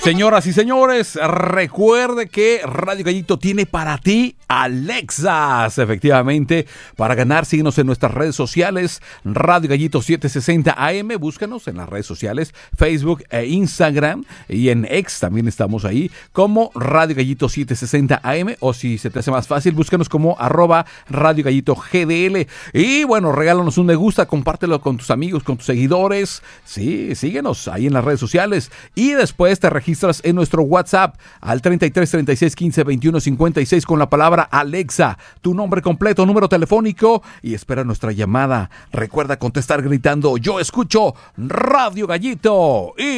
Señoras y señores, recuerde que Radio Gallito tiene para ti Alexas. Efectivamente, para ganar, síguenos en nuestras redes sociales, Radio Gallito 760 AM. Búscanos en las redes sociales, Facebook e Instagram. Y en X también estamos ahí, como Radio Gallito 760 AM. O si se te hace más fácil, búscanos como @Radio Gallito GDL. Y bueno, regálanos un me gusta, compártelo con tus amigos, con tus seguidores. Sí, síguenos ahí en las redes sociales. Y después te registras en nuestro WhatsApp al 33 36 15 21 56 con la palabra Alexa, tu nombre completo, número telefónico, y espera nuestra llamada. Recuerda contestar gritando: yo escucho Radio Gallito. Y